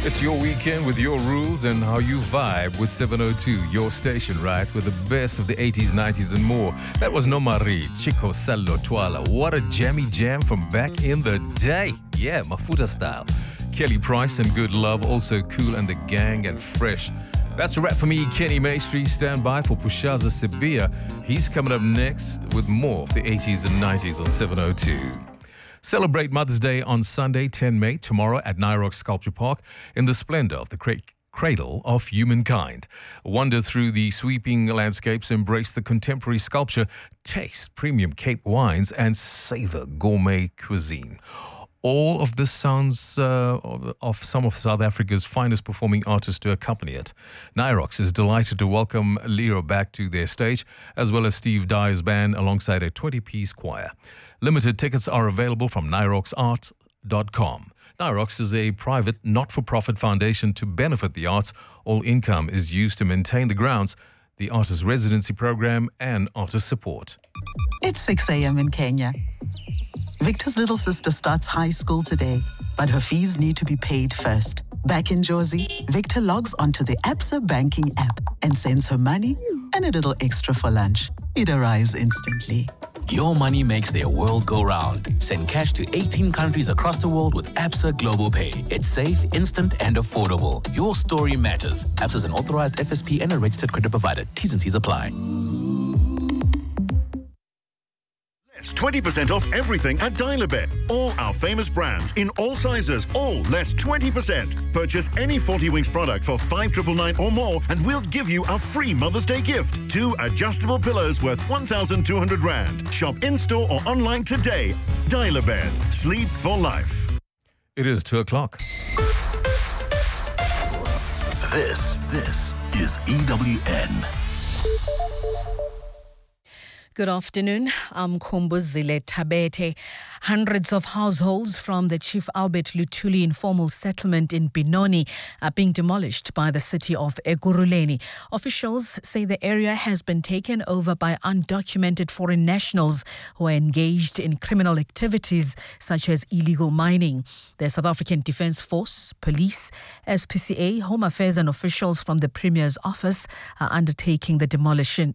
It's your weekend with your rules and how you vibe with 702, your station, right? With the best of the 80s, 90s and more. That was Nomari, Chico Sallo Twala. What a jammy jam from back in the day. Yeah, Mafuta style. Kelly Price and Good Love, also Cool and the Gang and Fresh. That's a wrap for me, Kenny Maestri. Stand by for Pushaza Sibia. He's coming up next with more of the 80s and 90s on 702. Celebrate Mother's Day on Sunday, 10 May, tomorrow at Nyrox Sculpture Park in the splendor of the cradle of humankind. Wander through the sweeping landscapes, embrace the contemporary sculpture, taste premium Cape wines, and savor gourmet cuisine. All of this sounds of some of South Africa's finest performing artists to accompany it. Nyrox is delighted to welcome Lero back to their stage, as well as Steve Dyer's band alongside a 20-piece choir. Limited tickets are available from nyroxart.com. Nyrox is a private, not-for-profit foundation to benefit the arts. All income is used to maintain the grounds, the artist residency program, and artist support. It's 6 a.m. in Kenya. Victor's little sister starts high school today, but her fees need to be paid first. Back in Jozi, Victor logs onto the Absa banking app and sends her money and a little extra for lunch. It arrives instantly. Your money makes their world go round. Send cash to 18 countries across the world with Absa Global Pay. It's safe, instant, and affordable. Your story matters. Absa is an authorized FSP and a registered credit provider. T's and C's apply. It's 20% off everything at Dial-A-Bed. All our famous brands in all sizes, all less 20%. Purchase any 40 Wings product for 5,999 or more and we'll give you a free Mother's Day gift. 2 adjustable pillows worth 1,200 Rand. Shop in-store or online today. Dial-A-Bed. Sleep for life. It is 2 o'clock. This is EWN. Good afternoon. I'm Kumbuzile Tabete. Hundreds of households from the Chief Albert Luthuli informal settlement in Benoni are being demolished by the city of Ekurhuleni. Officials say the area has been taken over by undocumented foreign nationals who are engaged in criminal activities such as illegal mining. The South African Defence Force, police, SPCA, Home Affairs and officials from the Premier's office are undertaking the demolition.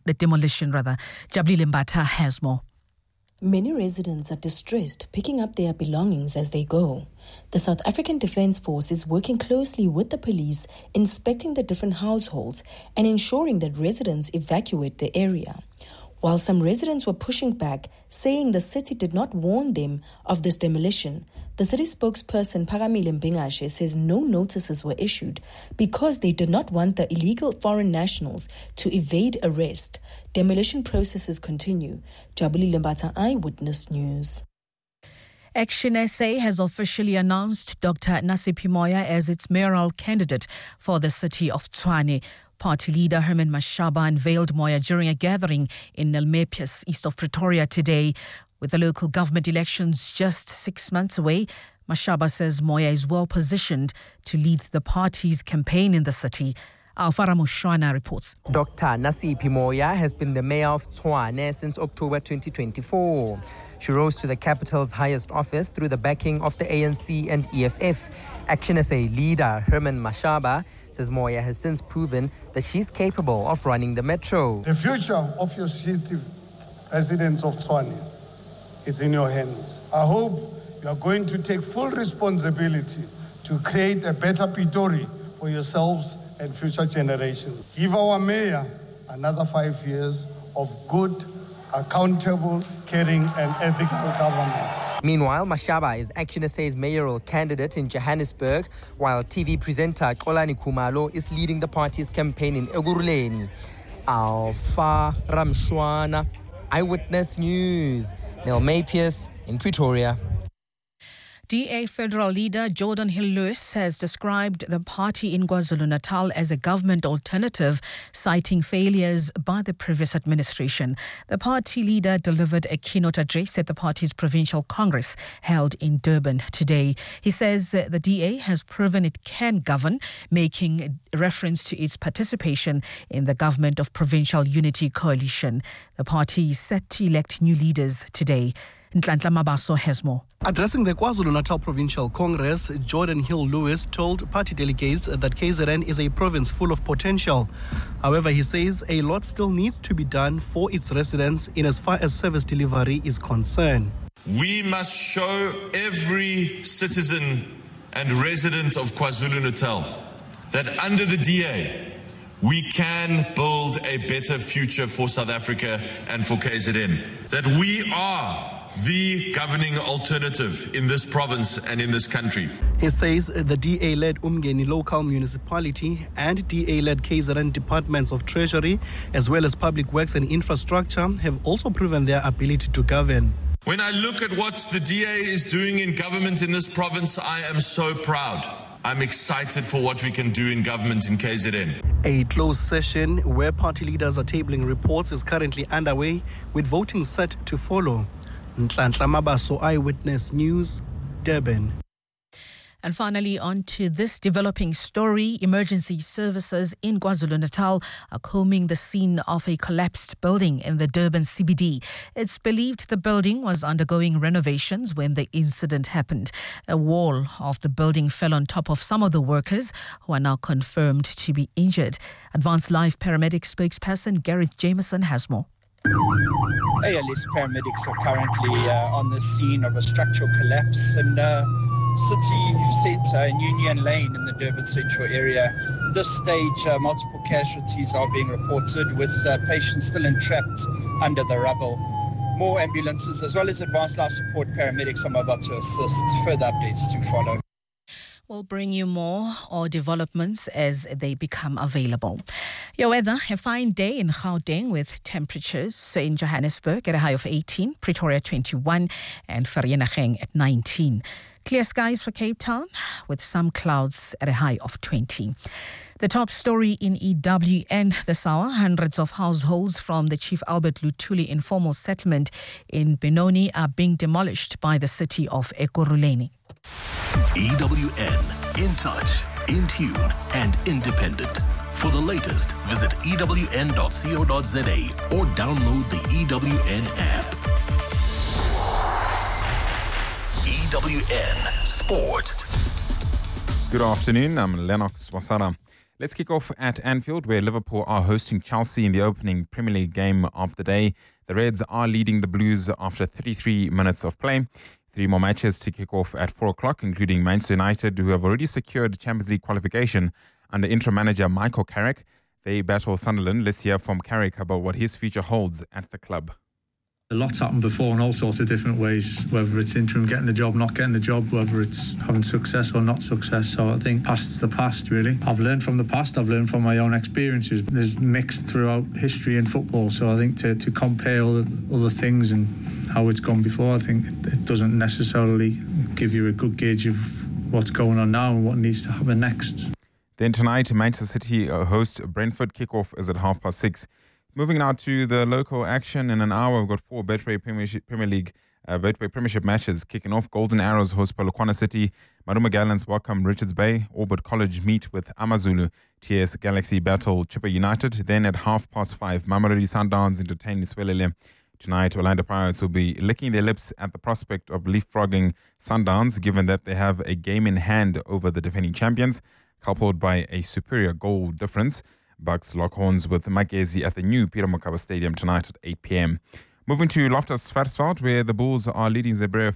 Jabli Limbata has more. Many residents are distressed, picking up their belongings as they go. The South African Defence Force is working closely with the police, inspecting the different households and ensuring that residents evacuate the area. While some residents were pushing back, saying the city did not warn them of this demolition, the city spokesperson Phakamile Mbingashe says no notices were issued because they did not want the illegal foreign nationals to evade arrest. Demolition processes continue. Jabuli Lembata, Eyewitness News. Action SA has officially announced Dr. Nasiphi Moyo as its mayoral candidate for the city of Tshwane. Party leader Herman Mashaba unveiled Moyo during a gathering in Nelmepius, east of Pretoria today. With the local government elections just 6 months away, Mashaba says Moyo is well positioned to lead the party's campaign in the city. Alfara Mushwana reports. Dr. Nasiphi Moyo has been the mayor of Tshwane since October 2024. She rose to the capital's highest office through the backing of the ANC and EFF. Action SA leader Herman Mashaba says Moyo has since proven that she's capable of running the metro. The future of your city, residents of Tshwane, is in your hands. I hope you are going to take full responsibility to create a better Pretoria for yourselves and future generations. Give our mayor another 5 years of good, accountable, caring and ethical government. Meanwhile, Mashaba is Action SA's mayoral candidate in Johannesburg, while TV presenter Xolani Khumalo is leading the party's campaign in Ekurhuleni. Alfa Ramshwana, Eyewitness News, Nel Mapius in Pretoria. DA federal leader Jordan Hill-Lewis has described the party in KwaZulu-Natal as a government alternative, citing failures by the previous administration. The party leader delivered a keynote address at the party's provincial congress held in Durban today. He says the DA has proven it can govern, making reference to its participation in the Government of Provincial Unity Coalition. The party is set to elect new leaders today. Nhlanhla Mabaso has more. Addressing the KwaZulu-Natal Provincial Congress, Jordan Hill-Lewis told party delegates that KZN is a province full of potential. However, he says a lot still needs to be done for its residents in as far as service delivery is concerned. We must show every citizen and resident of KwaZulu-Natal that under the DA, we can build a better future for South Africa and for KZN. That we are the governing alternative in this province and in this country. He says the DA-led Umgeni local municipality and DA-led KZN departments of Treasury, as well as Public Works and Infrastructure, have also proven their ability to govern. When I look at what the DA is doing in government in this province, I am so proud. I'm excited for what we can do in government in KZN. A closed session where party leaders are tabling reports is currently underway, with voting set to follow. Nhlanhla Mabaso, Eyewitness News, Durban. And finally, on to this developing story. Emergency services in KwaZulu-Natal are combing the scene of a collapsed building in the Durban CBD. It's believed the building was undergoing renovations when the incident happened. A wall of the building fell on top of some of the workers, who are now confirmed to be injured. Advanced Life paramedic spokesperson Gareth Jameson has more. ALS paramedics are currently on the scene of a structural collapse in City Centre in Union Lane in the Durban Central area. At this stage, multiple casualties are being reported, with patients still entrapped under the rubble. More ambulances as well as advanced life support paramedics are mobile to assist. Further updates to follow. We'll bring you more or developments as they become available. Your weather, a fine day in Gauteng with temperatures in Johannesburg at a high of 18, Pretoria 21 and Vereeniging at 19. Clear skies for Cape Town with some clouds at a high of 20. The top story in EWN this hour, hundreds of households from the Chief Albert Luthuli informal settlement in Benoni are being demolished by the city of Ekurhuleni. EWN, in touch, in tune and independent. For the latest, visit ewn.co.za or download the EWN app. EWN Sport. Good afternoon, I'm Lennox Wasara. Let's kick off at Anfield, where Liverpool are hosting Chelsea in the opening Premier League game of the day. The Reds are leading the Blues after 33 minutes of play. 3 more matches to kick off at 4 o'clock, including Manchester United, who have already secured Champions League qualification under interim manager Michael Carrick. They battle Sunderland. Let's hear from Carrick about what his future holds at the club. A lot's happened before in all sorts of different ways, whether it's interim getting the job, not getting the job, whether it's having success or not success. So I think past's the past, really. I've learned from the past, I've learned from my own experiences. There's mixed throughout history in football, so I think to compare all the other things and how it's gone before, I think it doesn't necessarily give you a good gauge of what's going on now and what needs to happen next. Then tonight, Manchester City host Brentford. Kickoff is at 6:30. Moving now to the local action. In an hour, we've got 4 Betway Premier League Betway Premiership matches kicking off. Golden Arrows host Polokwane City. Maruma Gallants welcome Richards Bay. Orbit College meet with Amazulu. TS Galaxy battle Chippa United. Then at 5:30, Mamelodi Sundowns entertain Swelele. Tonight, Orlando Pirates will be licking their lips at the prospect of leapfrogging Sundowns, given that they have a game in hand over the defending champions, coupled by a superior goal difference. Bucks lock horns with Magezi at the new Peter Mokaba Stadium tonight at 8 p.m. Moving to Loftus Versfeld, where the Bulls are leading Zebre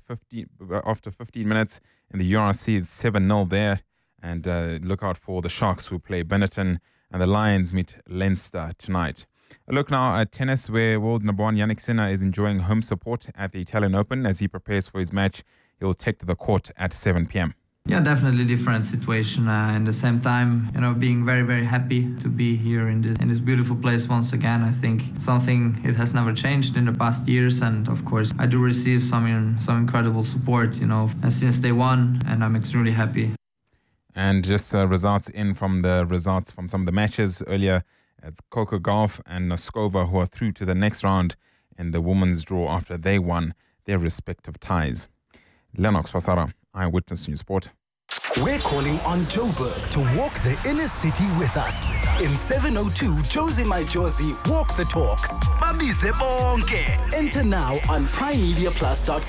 after 15 minutes in the URC. It's 7-0 there. And look out for the Sharks, who play Benetton, and the Lions meet Leinster tonight. A look now at tennis, where world number 1 Jannik Sinner is enjoying home support at the Italian Open. As he prepares for his match, he'll take to the court at 7 p.m. Yeah, definitely different situation. At the same time, being very, very happy to be here in this beautiful place once again. I think something it has never changed in the past years, and of course, I do receive some incredible support, since day one, and I'm extremely happy. And just results from some of the matches earlier. It's Coco Gauff and Noskova who are through to the next round in the women's draw after they won their respective ties. Lennox Pasara, Eyewitness News Sport. We're calling on Joburg to walk the inner city with us. In 702 Josie My Josie Walk the Talk. Babize bonke. Enter now on primemedia plus.com.